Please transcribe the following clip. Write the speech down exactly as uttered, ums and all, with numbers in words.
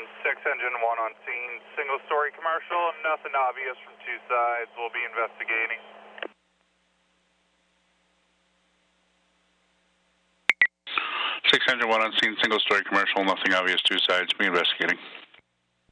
six engine one on scene, single story commercial, nothing obvious from two sides, we'll be investigating. six engine one on scene, single story commercial, nothing obvious, two sides, be investigating.